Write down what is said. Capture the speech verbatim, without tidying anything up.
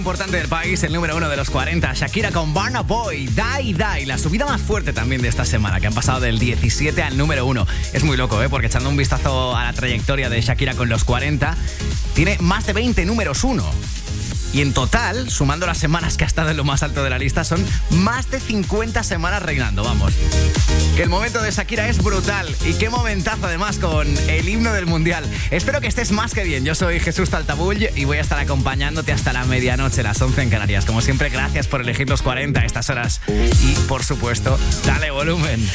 Importante del país, el número uno de los cuarenta, Shakira con Burna Boy, Die Die, la subida más fuerte también de esta semana, que han pasado del diecisiete al número uno. Es muy loco, ¿eh? Porque echando un vistazo a la trayectoria de Shakira con los cuarenta, tiene más de veinte números uno. Y en total, sumando las semanas que ha estado en lo más alto de la lista, son más de cincuenta semanas reinando, vamos. Que el momento de Shakira es brutal. Y qué momentazo además con el himno del Mundial. Espero que estés más que bien. Yo soy Jesús Taltabull y voy a estar acompañándote hasta la medianoche, las once en Canarias. Como siempre, gracias por elegir los cuarenta a estas horas. Y, por supuesto, dale volumen.